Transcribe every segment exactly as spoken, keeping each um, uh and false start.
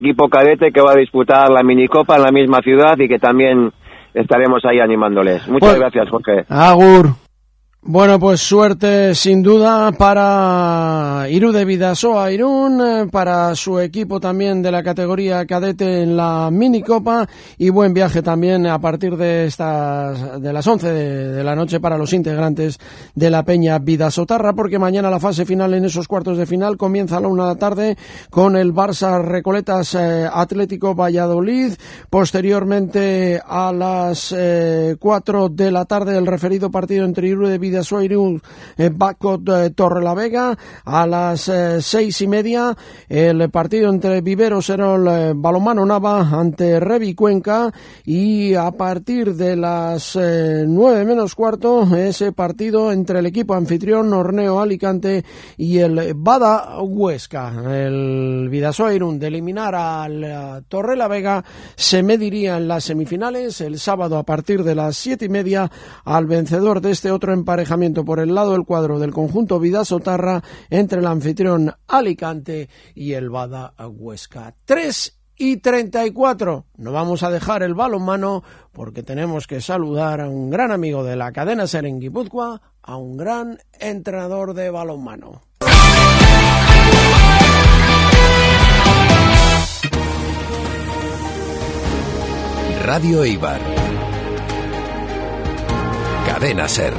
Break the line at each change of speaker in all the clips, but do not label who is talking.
equipo cadete que va a disputar la minicopa en la misma ciudad y que también estaremos ahí animándoles. Muchas pues, gracias, Jorge.
Agur. Bueno, pues suerte sin duda para Irún de Bidasoa Irún, para su equipo también de la categoría cadete en la minicopa, y buen viaje también a partir de estas de las once de, de la noche para los integrantes de la Peña Bidasotarra, porque mañana la fase final en esos cuartos de final comienza a la una de la tarde con el Barça Recoletas eh, Atlético Valladolid. Posteriormente a las eh, cuatro de la tarde el referido partido entre Irún de Bidasoa Bidasoa Irún, eh, Bacot eh, Torrelavega. A las eh, seis y media el partido entre Viveros Erol eh, Balonmano Nava ante Revi Cuenca, y a partir de las eh, nueve menos cuarto ese partido entre el equipo anfitrión Horneo Alicante y el Bada Huesca. El Bidasoa Irún, de eliminar al Torrelavega, se mediría en las semifinales el sábado a partir de las siete y media al vencedor de este otro emparejamiento por el lado del cuadro del conjunto Bidasotarra entre el anfitrión Alicante y el Bada Huesca. tres y treinta y cuatro. No vamos a dejar el balonmano porque tenemos que saludar a un gran amigo de la cadena SER en Guipúzcoa, a un gran entrenador de balonmano.
Radio Eibar. Cadena SER.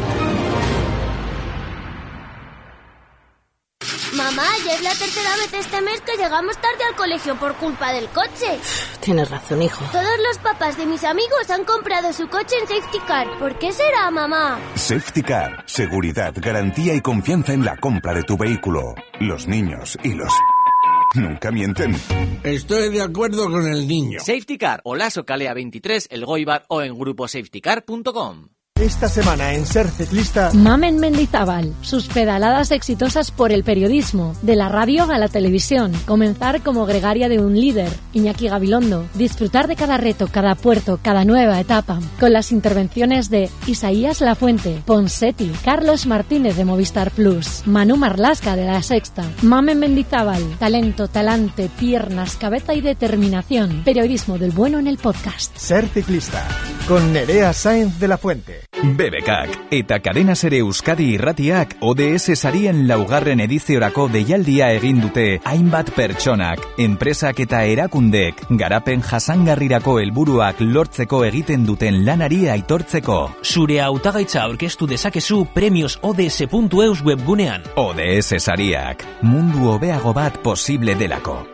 Mamá, ya es la tercera vez este mes que llegamos tarde al colegio por culpa del coche.
Tienes razón, hijo.
Todos los papás de mis amigos han comprado su coche en Safety Car. ¿Por qué será, mamá?
Safety Car. Seguridad, garantía y confianza en la compra de tu vehículo. Los niños y los... nunca mienten.
Estoy de acuerdo con el niño.
Safety Car, Olaso Calea veintitrés, El Goibar o en grupo safety car punto com.
Esta semana en Ser Ciclista,
Mamen Mendizábal, sus pedaladas exitosas por el periodismo, de la radio a la televisión, comenzar como gregaria de un líder, Iñaki Gabilondo, disfrutar de cada reto, cada puerto, cada nueva etapa, con las intervenciones de Isaías Lafuente, Ponseti, Carlos Martínez de Movistar Plus, Manu Marlasca de La Sexta. Mamen Mendizábal, talento, talante, piernas, cabeza y determinación, periodismo del bueno en el podcast.
Ser Ciclista, con Nerea Sáenz de la Fuente.
B B K eta Cadena SER Euskadi Irratiak O D S sarien laugarren ediziorako deialdia egin dute hainbat pertsonak, enpresak eta erakundek garapen jasangarrirako helburuak lortzeko egiten duten lanari aitortzeko.
Zure hautagaitza aurkeztu dezakezu premios O D S puntu eus webgunean.
O D S sariak, mundu hobeago bat posible delako.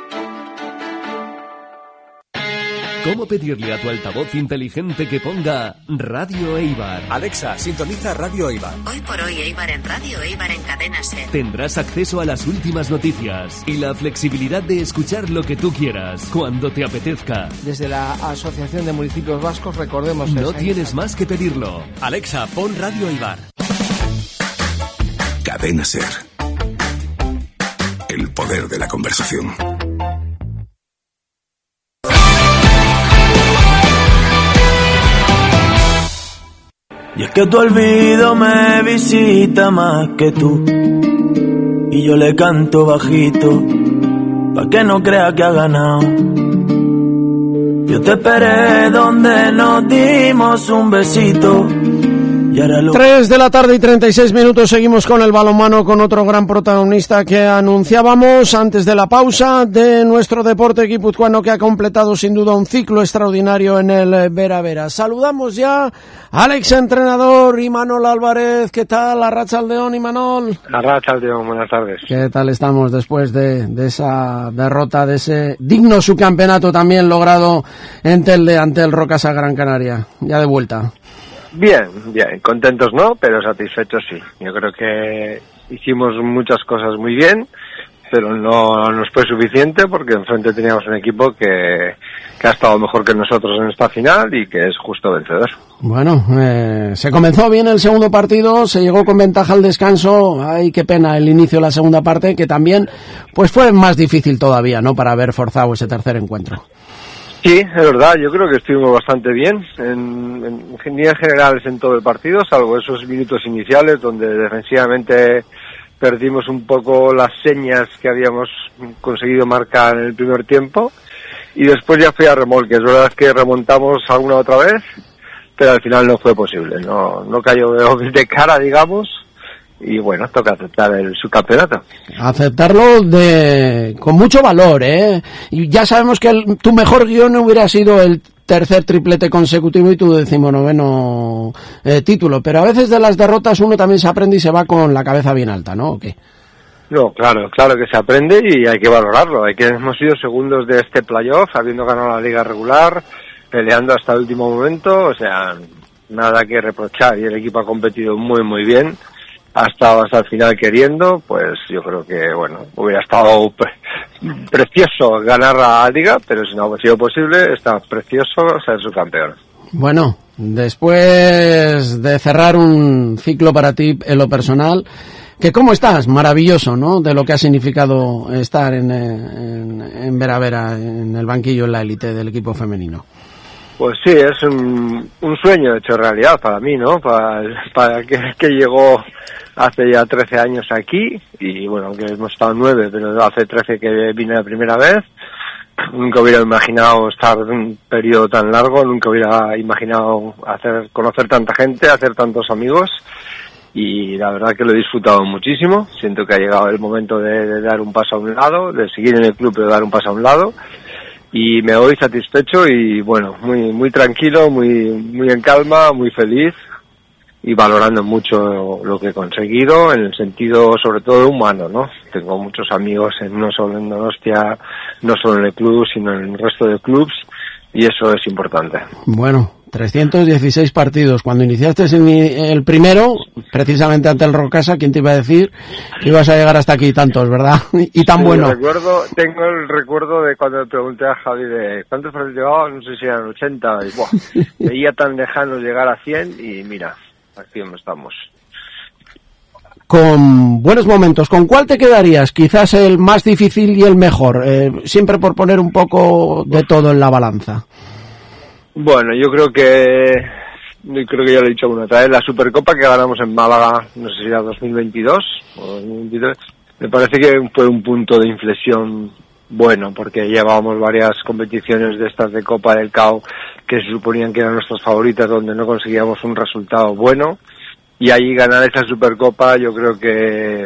¿Cómo pedirle a tu altavoz inteligente que ponga Radio Eibar?
Alexa, sintoniza Radio Eibar.
Hoy por hoy Eibar en Radio Eibar en Cadena SER.
Tendrás acceso a las últimas noticias y la flexibilidad de escuchar lo que tú quieras, cuando te apetezca.
Desde la Asociación de Municipios Vascos, recordemos...
No tienes más que pedirlo.
Alexa, pon Radio Eibar.
Cadena SER. El poder de la conversación.
Y es que tu olvido me visita más que tú, y yo le canto bajito pa' que no crea que ha ganado. Yo te esperé donde nos dimos un besito. Lo...
tres de la tarde y treinta y seis minutos, seguimos con el balonmano, con otro gran protagonista que anunciábamos antes de la pausa, de nuestro deporte guipuzcoano, que ha completado sin duda un ciclo extraordinario en el Vera Vera. Saludamos ya al ex entrenador Imanol Álvarez. ¿Qué tal? Arratsaldeon, Imanol.
Arratsaldeon, buenas tardes.
¿Qué tal estamos después de, de esa derrota, de ese digno subcampeonato también logrado en Telde ante el Rocasa Gran Canaria? Ya de vuelta.
Bien, bien, contentos no, pero satisfechos sí. Yo creo que hicimos muchas cosas muy bien, pero no nos fue suficiente porque enfrente teníamos un equipo que, que ha estado mejor que nosotros en esta final y que es justo vencedor.
Bueno, eh, se comenzó bien el segundo partido, se llegó con ventaja al descanso. Ay, qué pena el inicio de la segunda parte, que también pues fue más difícil todavía, ¿no?, para haber forzado ese tercer encuentro.
Sí, es verdad, yo creo que estuvimos bastante bien, en, en líneas generales en todo el partido, salvo esos minutos iniciales donde defensivamente perdimos un poco las señas que habíamos conseguido marcar en el primer tiempo y después ya fui a remolque. Es verdad que remontamos alguna otra vez, pero al final no fue posible, no, no cayó de, de cara, digamos, y bueno, toca aceptar el subcampeonato.
Aceptarlo de con mucho valor, ¿eh? Y ya sabemos que el, tu mejor guión hubiera sido el tercer triplete consecutivo y tu decimonoveno eh, título, pero a veces de las derrotas uno también se aprende y se va con la cabeza bien alta, ¿no? ¿O qué?
No, claro, claro que se aprende y hay que valorarlo. Hay que hemos sido segundos de este playoff, habiendo ganado la liga regular, peleando hasta el último momento, o sea, nada que reprochar, y el equipo ha competido muy muy bien, ha estado hasta el final queriendo, pues yo creo que, bueno, hubiera estado pre- precioso ganar la liga, pero si no ha sido posible, está precioso ser su campeón.
Bueno, después de cerrar un ciclo para ti en lo personal, que cómo estás, maravilloso, ¿no? De lo que ha significado estar en, en, en Vera Vera, en el banquillo, en la élite del equipo femenino.
Pues sí, es un, un sueño hecho realidad para mí, ¿no? Para, para que, que llegó hace ya trece años aquí, y bueno, aunque hemos estado nueve, pero hace trece que vine la primera vez. Nunca hubiera imaginado estar en un periodo tan largo, nunca hubiera imaginado hacer conocer tanta gente, hacer tantos amigos, y la verdad que lo he disfrutado muchísimo. Siento que ha llegado el momento de, de dar un paso a un lado, de seguir en el club pero dar un paso a un lado, y me voy satisfecho y bueno, muy muy tranquilo, muy muy en calma, muy feliz y valorando mucho lo que he conseguido en el sentido sobre todo humano, ¿no? Tengo muchos amigos en, no solo en Donostia, no solo en el club, sino en el resto de clubs, y eso es importante.
Bueno, trescientos dieciséis partidos. Cuando iniciaste el primero, precisamente ante el Rocasa, ¿quién te iba a decir que ibas a llegar hasta aquí tantos, verdad? Y tan
sí,
bueno.
Recuerdo, tengo el recuerdo de cuando le pregunté a Javi de ¿cuántos partidos llevaba? No sé si eran ochenta, y buah, veía tan lejano llegar a cien, y mira, aquí estamos.
Con buenos momentos, ¿con cuál te quedarías? Quizás el más difícil y el mejor, eh, siempre por poner un poco de todo en la balanza.
Bueno, yo creo que yo creo que ya lo he dicho una otra vez, la Supercopa que ganamos en Málaga, no sé si era dos mil veintidós o dos mil veintitrés, me parece que fue un punto de inflexión bueno, porque llevábamos varias competiciones de estas de Copa del C A O que se suponían que eran nuestras favoritas, donde no conseguíamos un resultado bueno, y ahí ganar esa Supercopa yo creo que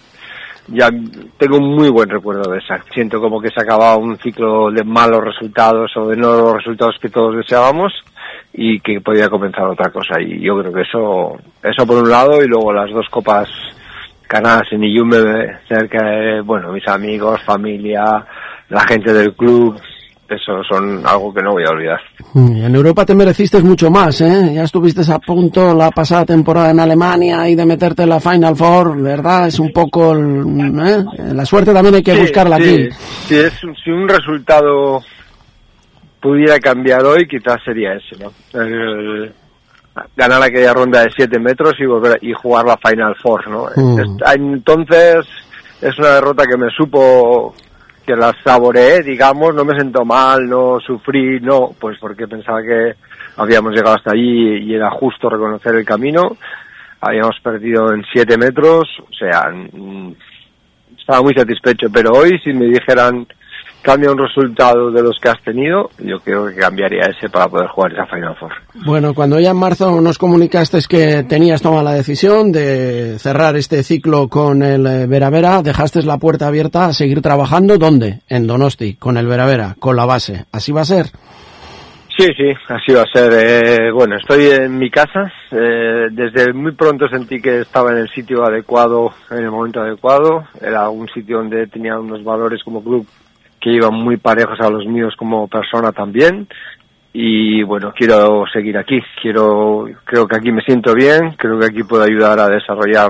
ya tengo un muy buen recuerdo de esa. Siento como que se acababa un ciclo de malos resultados o de no los resultados que todos deseábamos, y que podía comenzar otra cosa, y yo creo que eso eso por un lado, y luego las dos copas ganadas en Iyumbe, cerca de, bueno, mis amigos, familia, la gente del club, eso son algo que no voy a olvidar.
En Europa te mereciste mucho más, ¿eh? Ya estuviste a punto la pasada temporada en Alemania y de meterte en la Final Four, ¿verdad? Es un poco, ¿eh? La suerte también hay que sí, buscarla
sí.
aquí.
Si, es, si un resultado pudiera cambiar hoy, quizás sería ese, ¿no? El, ganar aquella ronda de siete metros y volver y jugar la Final Four, ¿no? Mm. Entonces, es una derrota que me supo, que la saboreé, digamos, no me sentó mal, no sufrí, no, pues porque pensaba que habíamos llegado hasta allí y era justo reconocer el camino. Habíamos perdido en siete metros, o sea, estaba muy satisfecho, pero hoy si me dijeran cambia un resultado de los que has tenido, yo creo que cambiaría ese para poder jugar esa Final Four.
Bueno, cuando ya en marzo nos comunicaste que tenías tomado la decisión de cerrar este ciclo con el Vera Vera, dejaste la puerta abierta a seguir trabajando, ¿dónde? En Donosti, con el Vera Vera, con la base. ¿Así va a ser?
Sí, sí, así va a ser. Eh, bueno, estoy en mi casa. Eh, desde muy pronto sentí que estaba en el sitio adecuado, en el momento adecuado. Era un sitio donde tenía unos valores como club que iban muy parejos a los míos como persona también, y bueno, quiero seguir aquí, quiero, creo que aquí me siento bien, creo que aquí puedo ayudar a desarrollar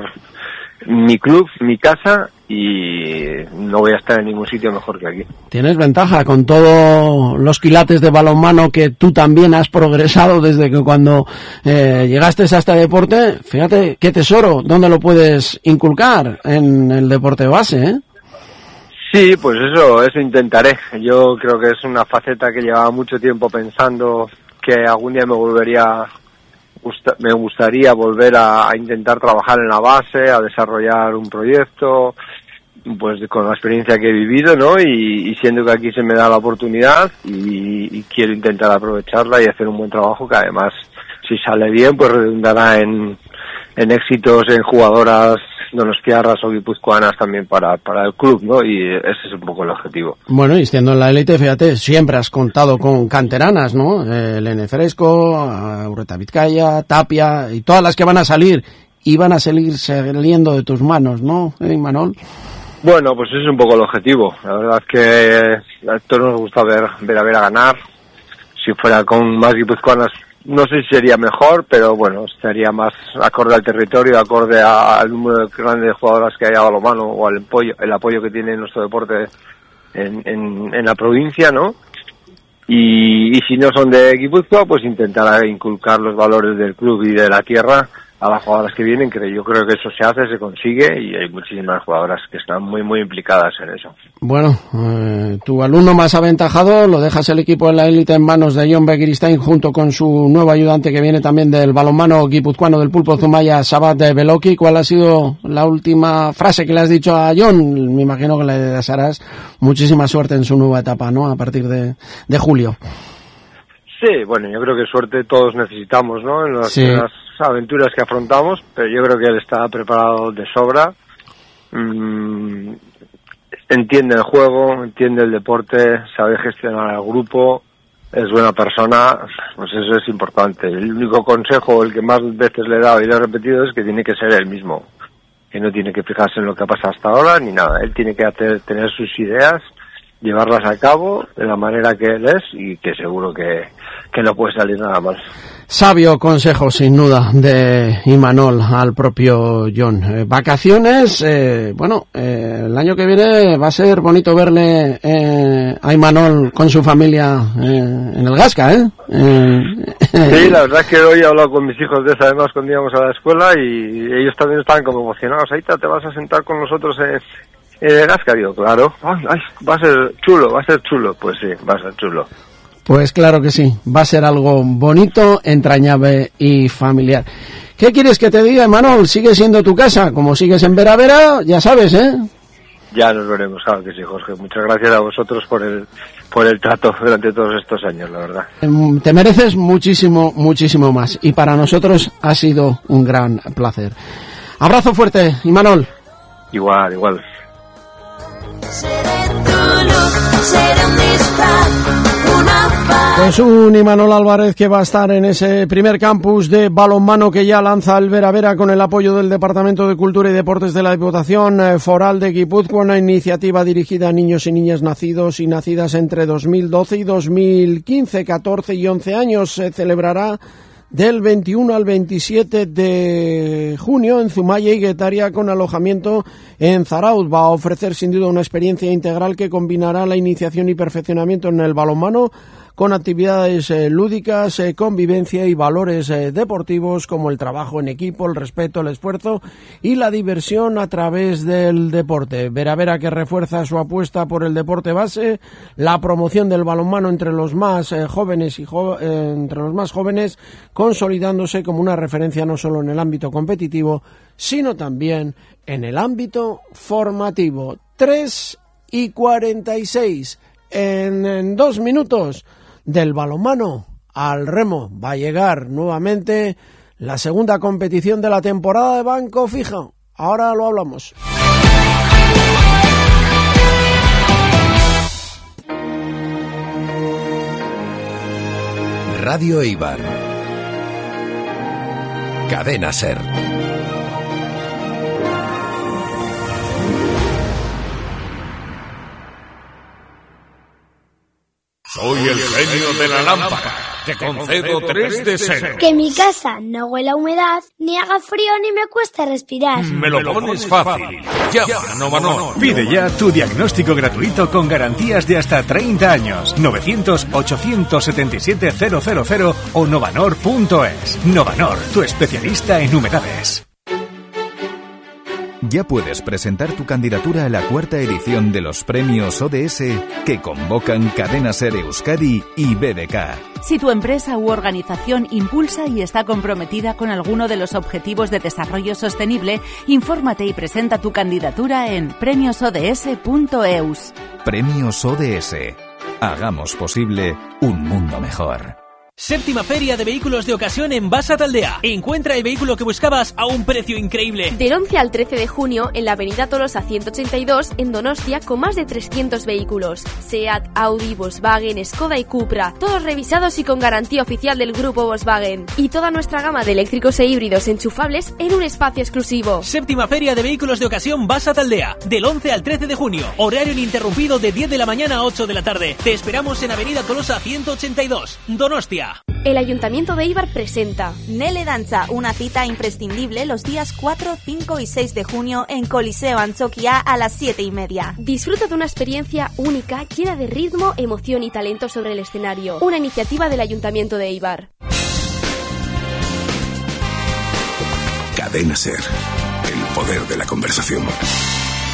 mi club, mi casa, y no voy a estar en ningún sitio mejor que aquí.
Tienes ventaja con todos los quilates de balonmano que tú también has progresado desde que cuando eh, llegaste a este deporte. Fíjate qué tesoro, ¿dónde lo puedes inculcar? En el deporte base, ¿eh?
Sí, pues eso, eso intentaré. Yo creo que es una faceta que llevaba mucho tiempo pensando que algún día me volvería gusta, me gustaría volver a, a intentar trabajar en la base, a desarrollar un proyecto, pues con la experiencia que he vivido, ¿no? Y, y siendo que aquí se me da la oportunidad y, y quiero intentar aprovecharla y hacer un buen trabajo que además, si sale bien, pues redundará en, en éxitos en jugadoras donostiarras o guipuzcoanas también para, para el club, ¿no? Y ese es un poco el objetivo.
Bueno, y siendo en la élite, fíjate, siempre has contado con canteranas, ¿no? Eh, Lene Fresco, Urreta Vizcaya, Tapia, y todas las que van a salir, y van a seguir saliendo de tus manos, ¿no, eh, Imanol?
Bueno, pues ese es un poco el objetivo. La verdad es que a todos nos gusta ver, ver a ver a ganar. Si fuera con más guipuzcoanas, no sé si sería mejor, pero bueno, estaría más acorde al territorio, acorde a, al número de grandes jugadoras que hay a balonmano o al apoyo, el apoyo que tiene nuestro deporte en, en, en la provincia, ¿no? Y, y si no son de Guipúzcoa, pues intentar inculcar los valores del club y de la tierra a las jugadoras que vienen, que yo creo que eso se hace, se consigue, y hay muchísimas jugadoras que están muy muy implicadas en eso.
Bueno, eh, tu alumno más aventajado, lo dejas el equipo de la élite en manos de Jon Begiristain junto con su nuevo ayudante que viene también del balonmano guipuzcoano del Pulpo Zumaya, Sabat de Beloki. ¿Cuál ha sido la última frase que le has dicho a Jon? Me imagino que le desearás muchísima suerte en su nueva etapa, ¿no? A partir de, de julio.
Sí, bueno, yo creo que suerte todos necesitamos, ¿no? En las,
sí.
en las aventuras que afrontamos, pero yo creo que él está preparado de sobra. Mm, entiende el juego, entiende el deporte, sabe gestionar al grupo, es buena persona, pues eso es importante. El único consejo, el que más veces le he dado y le he repetido, es que tiene que ser él mismo, que no tiene que fijarse en lo que ha pasado hasta ahora ni nada. Él tiene que hacer, tener sus ideas, llevarlas a cabo de la manera que él es, y que seguro que, que no puede salir nada mal.
Sabio consejo, sin duda, de Imanol al propio Jon. Eh, vacaciones, eh, bueno, eh, el año que viene va a ser bonito verle eh, a Imanol con su familia eh, en el Gasca, ¿eh? eh
Sí, la verdad es que hoy he hablado con mis hijos de eso, además, cuando íbamos a la escuela, y ellos también estaban como emocionados. Aita, ¿te vas a sentar con nosotros en, en el Gasca? Digo, claro. Ay, ay, va a ser chulo, va a ser chulo. Pues sí, va a ser chulo.
Pues claro que sí, va a ser algo bonito, entrañable y familiar. ¿Qué quieres que te diga, Imanol? Sigue siendo tu casa, como sigues en Vera Vera, ya sabes, ¿eh?
Ya nos veremos, claro que sí, Jorge. Muchas gracias a vosotros por el por el trato durante todos estos años, la verdad.
Te mereces muchísimo, muchísimo más, y para nosotros ha sido un gran placer. Abrazo fuerte, Imanol.
Igual, igual.
Pues un Imanol Álvarez que va a estar en ese primer campus de balonmano que ya lanza el Vera Vera con el apoyo del Departamento de Cultura y Deportes de la Diputación Foral de Guipúzcoa, una iniciativa dirigida a niños y niñas nacidos y nacidas entre dos mil doce y dos mil quince, catorce y once años. Se celebrará del veintiuno al veintisiete de junio en Zumaya y Guetaria, con alojamiento en Zarauz. Va a ofrecer sin duda una experiencia integral que combinará la iniciación y perfeccionamiento en el balonmano con actividades eh, lúdicas, eh, convivencia y valores eh, deportivos como el trabajo en equipo, el respeto, el esfuerzo y la diversión a través del deporte. Vera Vera, que refuerza su apuesta por el deporte base, la promoción del balonmano entre los más eh, jóvenes y jo- eh, entre los más jóvenes, consolidándose como una referencia no solo en el ámbito competitivo, sino también en el ámbito formativo. tres y cuarenta y seis en, en dos minutos. Del balonmano al remo va a llegar nuevamente la segunda competición de la temporada de Banco Fija. Ahora lo hablamos.
Radio Eibar. Cadena SER.
Soy el genio de la lámpara. Te concedo tres deseos.
Que mi casa no huela a humedad, ni haga frío, ni me cueste respirar.
Me lo pones fácil. Llama a Novanor.
Pide ya tu diagnóstico gratuito con garantías de hasta treinta años. novecientos, ochocientos setenta y siete, cero cero cero o novanor punto es. Novanor, tu especialista en humedades. Ya puedes presentar tu candidatura a la cuarta edición de los premios O D S que convocan Cadena SER Euskadi y B D K.
Si tu empresa u organización impulsa y está comprometida con alguno de los objetivos de desarrollo sostenible, infórmate y presenta tu candidatura en premios o d s punto e u s.
Premios O D S. Hagamos posible un mundo mejor.
Séptima Feria de Vehículos de Ocasión en Basa Taldea. Encuentra el vehículo que buscabas a un precio increíble.
Del once al trece de junio en la avenida Tolosa ciento ochenta y dos en Donostia con más de trescientos vehículos. SEAT, Audi, Volkswagen, Skoda y Cupra. Todos revisados y con garantía oficial del grupo Volkswagen. Y toda nuestra gama de eléctricos e híbridos enchufables en un espacio exclusivo.
Séptima Feria de Vehículos de Ocasión Basa Taldea. Del once al trece de junio. Horario ininterrumpido de diez de la mañana a ocho de la tarde. Te esperamos en avenida Tolosa ciento ochenta y dos, Donostia.
El Ayuntamiento de Eibar presenta
Nele Danza, una cita imprescindible los días cuatro, cinco y seis de junio en Coliseo Antzoquia a las siete y media.
Disfruta de una experiencia única, llena de ritmo, emoción y talento sobre el escenario. Una iniciativa del Ayuntamiento de Eibar.
Cadena SER, el poder de la conversación.